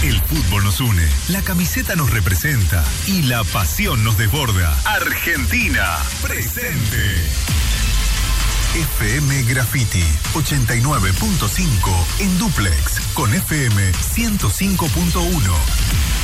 El fútbol nos une, la camiseta nos representa y la pasión nos desborda. Argentina, presente. FM Graffiti 89.5 en dúplex con FM 105.1.